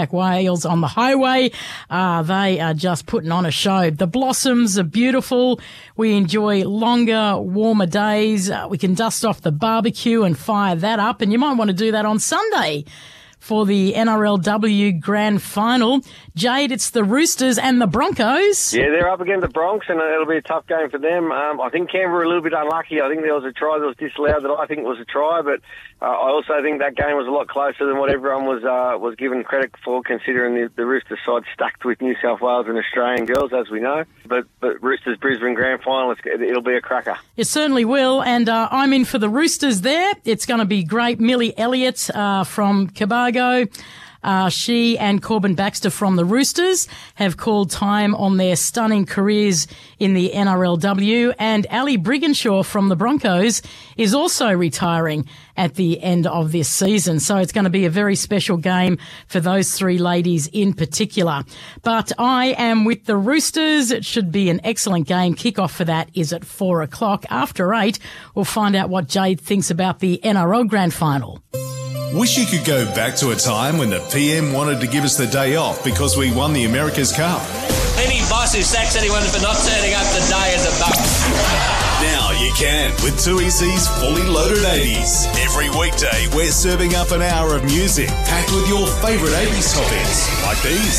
Wales on the highway. They are just putting on a show. The blossoms are beautiful. We enjoy longer, warmer days. We can dust off the barbecue and fire that up. And you might want to do that on Sunday for the NRLW Grand Final. Jade, it's the Roosters and the Broncos. Yeah, they're up against the Bronx, and it'll be a tough game for them. I think Canberra were a little bit unlucky. I think there was a try that was disallowed that I think was a try, but I also think that game was a lot closer than what everyone was given credit for, considering the Roosters side stacked with New South Wales and Australian girls, as we know. But Roosters Brisbane Grand Final, it'll be a cracker. It certainly will, and I'm in for the Roosters there. It's going to be great. Millie Elliott from Cobargo. She and Corbin Baxter from the Roosters have called time on their stunning careers in the NRLW, and Ali Brigginshaw from the Broncos is also retiring at the end of this season. So it's going to be a very special game for those three ladies in particular. But I am with the Roosters. It should be an excellent game. Kickoff for that is at 4 o'clock. After 8, we'll find out what Jade thinks about the NRL Grand Final. Wish you could go back to a time when the PM wanted to give us the day off because we won the America's Cup. Any boss who sacks anyone for not turning up the day is a bum. Now you can with 2EC's Fully Loaded 80s. Every weekday we're serving up an hour of music packed with your favourite 80s top hits like these.